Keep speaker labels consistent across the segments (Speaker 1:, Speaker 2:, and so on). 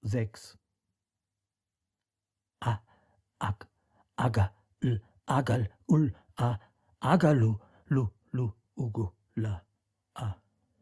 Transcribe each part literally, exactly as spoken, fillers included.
Speaker 1: sechs. A, ag, aga, l, agal, ul, a, agalu, lu, lu, ugu, la, a.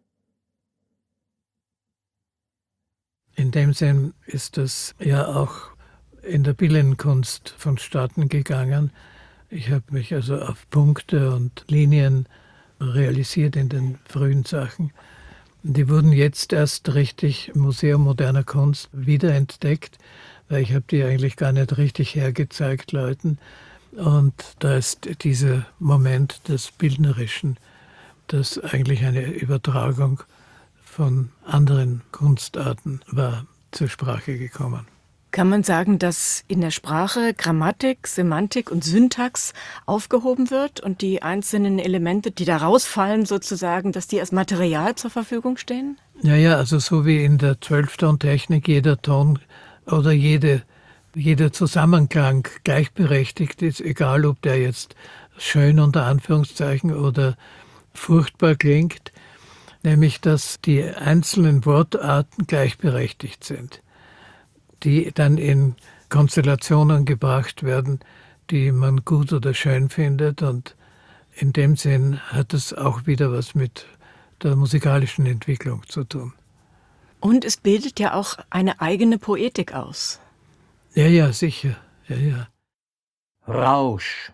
Speaker 2: In dem Sinn ist es ja auch in der Billenkunst vonstatten gegangen. Ich habe mich also auf Punkte und Linien realisiert in den frühen Sachen. Die wurden jetzt erst richtig im Museum moderner Kunst wiederentdeckt, weil ich habe die eigentlich gar nicht richtig hergezeigt Leuten. Und da ist dieser Moment des Bildnerischen, das eigentlich eine Übertragung von anderen Kunstarten war, zur Sprache gekommen.
Speaker 3: Kann man sagen, dass in der Sprache Grammatik, Semantik und Syntax aufgehoben wird und die einzelnen Elemente, die da rausfallen sozusagen, dass die als Material zur Verfügung stehen?
Speaker 2: Ja, ja, also so wie in der Zwölftontechnik jeder Ton oder jede, jeder Zusammenklang gleichberechtigt ist, egal ob der jetzt schön unter Anführungszeichen oder furchtbar klingt, nämlich dass die einzelnen Wortarten gleichberechtigt sind, die dann in Konstellationen gebracht werden, die man gut oder schön findet. Und in dem Sinn hat es auch wieder was mit der musikalischen Entwicklung zu tun.
Speaker 3: Und es bildet ja auch eine eigene Poetik aus.
Speaker 2: Ja, ja, sicher. Ja, ja.
Speaker 1: Rausch.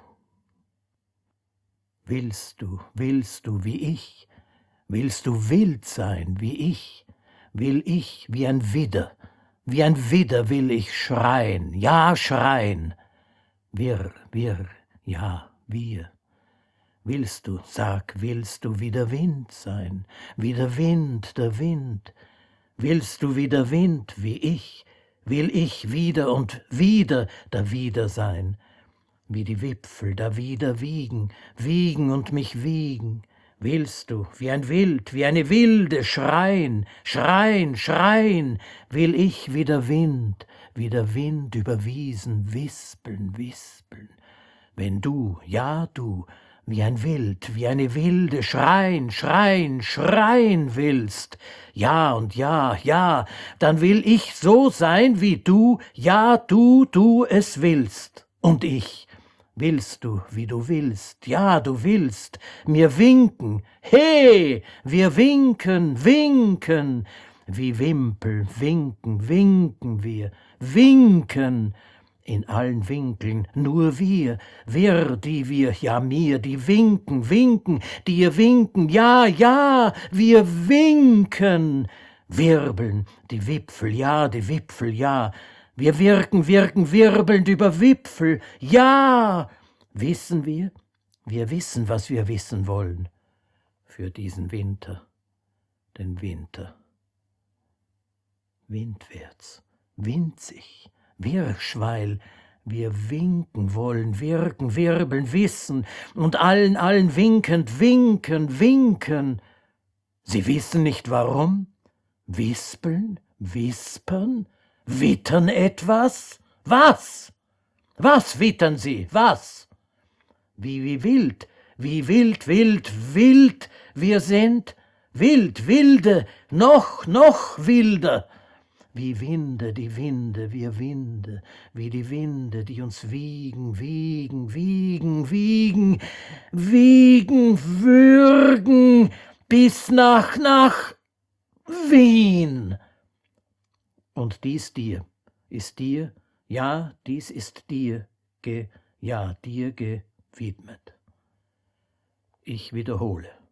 Speaker 1: Willst du, willst du wie ich? Willst du wild sein wie ich? Will ich wie ein Widder, wie ein Widder will ich schreien, ja schreien. Wirr, wirr, ja, wir. Willst du, sag, willst du wie der Wind sein, wie der Wind, der Wind? Willst du wie der Wind, wie ich? Will ich wieder und wieder da wieder sein? Wie die Wipfel da wieder wiegen, wiegen und mich wiegen. Willst du, wie ein Wild, wie eine Wilde, schreien, schreien, schreien, will ich wie der Wind, wie der Wind über Wiesen wispeln, wispeln. Wenn du, ja du, wie ein Wild, wie eine Wilde, schreien, schreien, schreien willst, ja und ja, ja, dann will ich so sein, wie du, ja du, du es willst, und ich. Willst du, wie du willst, ja, du willst, mir winken, he, wir winken, winken, wie Wimpel, winken, winken wir, winken, in allen Winkeln, nur wir, wir, die wir, ja mir, die winken, winken, die ihr winken, ja, ja, wir winken, wirbeln, die Wipfel, ja, die Wipfel, ja, wir wirken, wirken, wirbelnd über Wipfel. Ja, wissen wir? Wir wissen, was wir wissen wollen. Für diesen Winter, den Winter. Windwärts, winzig, Wirrschweil. Wir winken wollen, wirken, wirbeln, wissen und allen, allen winkend, winken, winken. Sie wissen nicht warum? Wispeln, wispern? Wittern etwas? Was? Was wittern sie? Was? Wie, wie wild, wie wild, wild, wild wir sind? Wild, wilde, noch, noch wilder. Wie Winde, die Winde, wir Winde, wie die Winde, die uns wiegen, wiegen, wiegen, wiegen, wiegen, würgen, bis nach, nach Wien. Und dies dir, ist dir, ja, dies ist dir, ge, ja, dir gewidmet. Ich wiederhole.